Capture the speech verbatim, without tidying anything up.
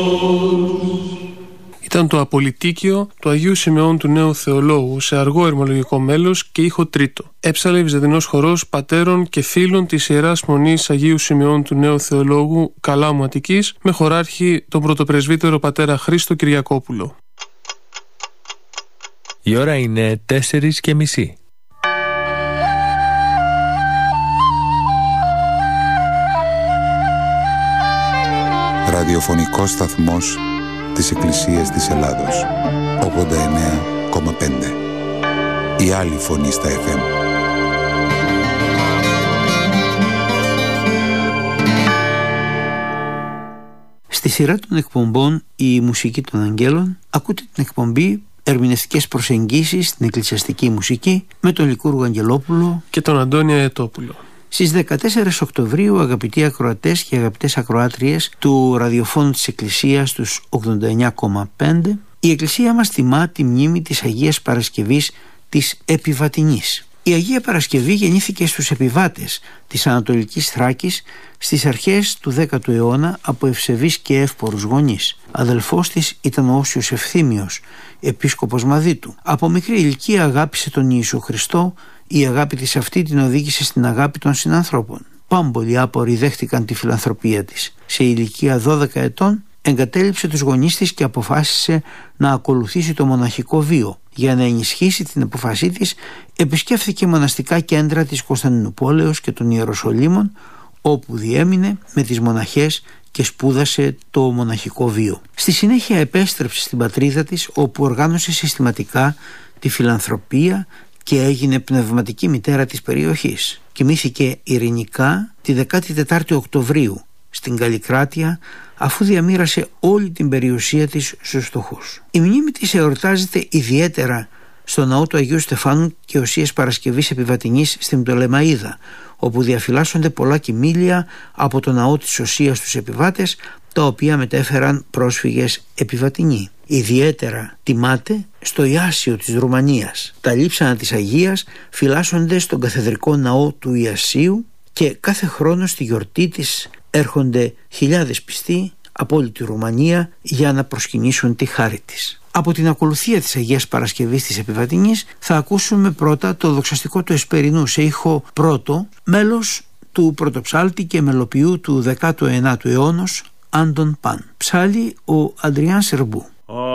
Ήταν το απολυτίκιο του Αγίου Σιμεών του Νέου Θεολόγου σε αργό ερμολογικό μέλος και ήχο τρίτο. Έψαλε βυζαντινός χορός πατέρων και φίλων της Ιεράς Μονής Αγίου Σιμεών του Νέου Θεολόγου Καλάμου Αττικής με χωράρχη τον πρωτοπρεσβύτερο πατέρα Χρήστο Κυριακόπουλο. Η ώρα είναι τέσσερις και μισή. Ραδιοφωνικός σταθμός της Εκκλησίας της Ελλάδος, ογδόντα εννέα κόμμα πέντε. Η άλλη φωνή στα εφ εμ. Στη σειρά των εκπομπών «Η μουσική των αγγέλων» ακούτε την εκπομπή «Ερμηνευτικές προσεγγίσεις στην εκκλησιαστική μουσική» με τον Λικούργο Αγγελόπουλο και τον Αντώνη Αετόπουλο. Στις δεκατέσσερις Οκτωβρίου, αγαπητοί ακροατές και αγαπητές ακροάτριες του ραδιοφώνου της Εκκλησίας τους ογδόντα εννέα κόμμα πέντε, η Εκκλησία μας τιμά τη μνήμη της Αγίας Παρασκευής της Επιβατινής. Η Αγία Παρασκευή γεννήθηκε στους επιβάτες της Ανατολικής Θράκης στις αρχές του δέκατου αιώνα από ευσεβείς και εύπορους γονείς. Αδελφός της ήταν ο Όσιος Ευθύμιος, επίσκοπος Μαδίτου. Από μικρή ηλικία αγάπησε τον Ιησού Χριστό. Η αγάπη της αυτή την οδήγησε στην αγάπη των συνανθρώπων. Πάμπολοι άποροι δέχτηκαν τη φιλανθρωπία της. Σε ηλικία δώδεκα ετών εγκατέλειψε τους γονείς της και αποφάσισε να ακολουθήσει το μοναχικό βίο. Για να ενισχύσει την αποφασή της, επισκέφθηκε μοναστικά κέντρα της Κωνσταντινουπόλεως και των Ιεροσολύμων, όπου διέμεινε με τις μοναχές και σπούδασε το μοναχικό βίο. Στη συνέχεια επέστρεψε στην πατρίδα της, όπου οργάνωσε συστηματικά τη φιλανθρωπία και έγινε πνευματική μητέρα της περιοχής. Κοιμήθηκε ειρηνικά τη δεκάτη τέταρτη Οκτωβρίου στην Καλλικράτεια, αφού διαμοίρασε όλη την περιουσία της στους φτωχούς. Η μνήμη της εορτάζεται ιδιαίτερα στο ναό του Αγίου Στεφάνου και Οσίας Παρασκευής Επιβατινής στην Πτολεμαΐδα, όπου διαφυλάσσονται πολλά κοιμήλια από το ναό της Οσίας στους επιβάτες, τα οποία μετέφεραν πρόσφυγες επιβατινοί. Ιδιαίτερα τιμάται στο Ιάσιο της Ρουμανίας. Τα λείψανα της Αγίας φυλάσσονται στον καθεδρικό ναό του Ιασίου και κάθε χρόνο στη γιορτή της έρχονται χιλιάδες πιστοί από όλη τη Ρουμανία για να προσκυνήσουν τη χάρη της. Από την ακολουθία της Αγίας Παρασκευής της Επιβατινής θα ακούσουμε πρώτα το δοξαστικό του Εσπερινού σε ήχο πρώτο, μέλος του πρωτοψάλτη και μελοποιού του δέκατου ενάτου αιώνος Άντων Παν. Ψάλλει ο Αντριάν Σερμπού.